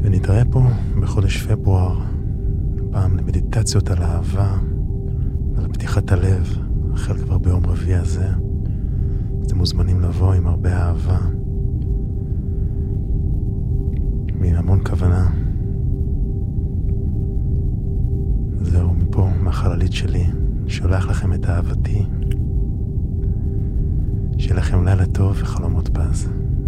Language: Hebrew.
ונתראה פה בחודש פברואר, פעם למדיטציות על אהבה, על פתיחת הלב, החל כבר ביום רביעי הזה. אתם מוזמנים לבוא עם הרבה אהבה, מהמון כוונה. זהו, מפה, מהחללית שלי, שולח לכם את אהבתי. שיהיה לכם לילה טוב וחלומות פז.